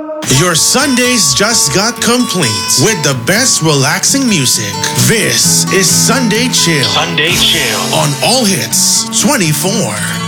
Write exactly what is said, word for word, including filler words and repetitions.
Your Sundays just got complete with the best relaxing music. This is Sunday Chill. Sunday Chill On All Hits twenty-four.